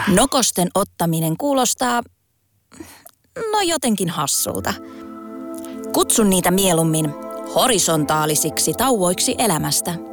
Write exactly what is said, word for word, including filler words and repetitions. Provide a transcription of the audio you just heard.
Nokosten ottaminen kuulostaa, no jotenkin hassulta. Kutsun niitä mieluummin horisontaalisiksi tauoiksi elämästä.